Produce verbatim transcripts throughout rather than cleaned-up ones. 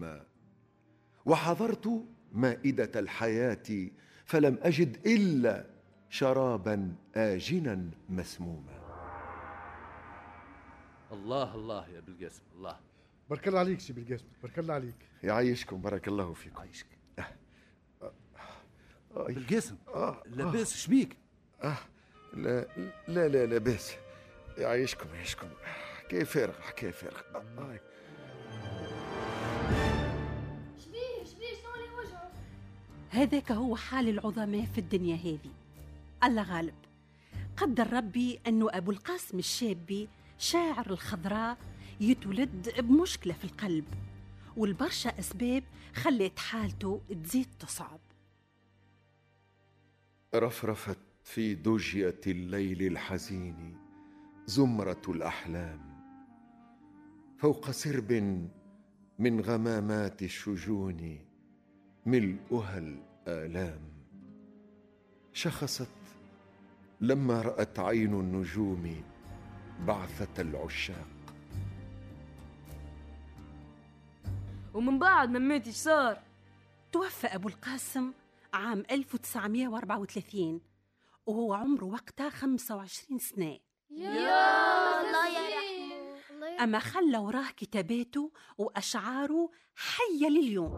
مسموما، وحضرت مائدة الحياة فلم أجد إلا شرابا آجنا مسموما. الله الله يا بالقاسم، الله. بارك الله عليك سي بالقاسم، بارك الله عليك. يعيشكم، بارك الله فيكم. عايشك. أه. أه. أه. بالقاسم، أه. لاباس شبيك؟ أه. لا لا لا لاباس. يعيشكم يعيشكم. حكاية فارغة حكاية فارغة. أه. شبيه شبيه شنو اللي وجهه؟ هذاك هو حال العظماء في الدنيا هذه. الله غالب. قدر ربي أنه أبو القاسم الشابي شاعر الخضراء يتولد بمشكلة في القلب، والبرشا أسباب خلت حالته تزيد تصعب. رفرفت في دجية الليل الحزين زمرة الأحلام، فوق سرب من غمامات الشجون ملؤها الآلام. شخصت لما رأت عين النجوم بعثة العشاق. ومن بعد ما مات ايش صار؟ توفى أبو القاسم عام ألف وتسعمائة وأربعة وثلاثين وهو عمره وقتها خمسة وعشرين سنة. يا الله يرحمه. أما خلى وراه كتاباته وأشعاره حية لليوم.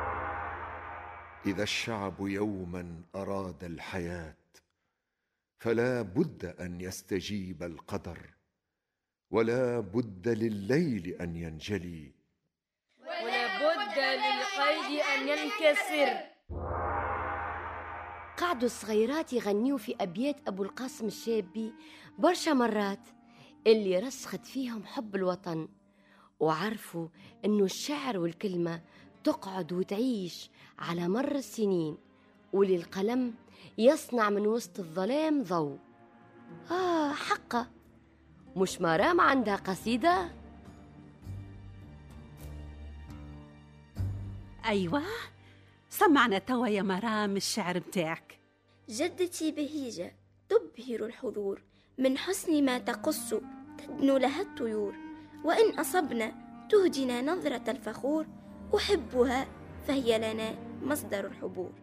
إذا الشعب يوما أراد الحياة فلا بد أن يستجيب القدر، ولا بد لليل أن ينجلي، ولا بد للقيد أن ينكسر. قعدوا الصغيرات يغنيوا في أبيات أبو القاسم الشابي برشا مرات اللي رسخت فيهم حب الوطن، وعرفوا أنه الشعر والكلمة تقعد وتعيش على مر السنين، وللقلم يصنع من وسط الظلام ضوء. آه حقا، مش مرام عندها قصيدة؟ أيوة، سمعنا توا يا مرام الشعر متاعك. جدتي بهيجة تبهر الحضور، من حسن ما تقص تدنو لها الطيور، وإن أصبنا تهدنا نظرة الفخور، أحبها فهي لنا مصدر الحبور.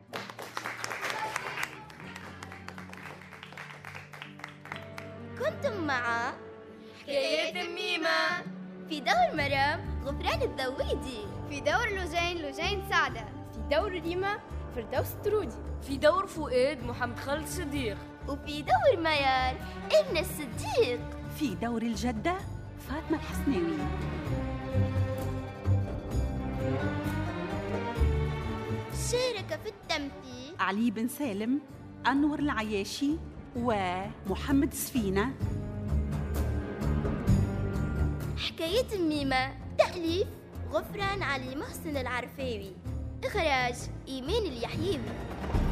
كنتم مع حكايات ميمة في دور مرام غفران الذويدي، في دور لوجين لوجين سعدة، في دور ريما فردوس ترودي، في دور فؤاد محمد خالد صديق، وفي دور ميار إمنة الصديق، في دور الجدة فاطمة الحسناوي. شارك في التمثيل علي بن سالم، أنور العياشي، ومحمد سفينة. حكاية ميمة تأليف غفران علي محسن العرفاوي، إخراج إيمان اليحيوي.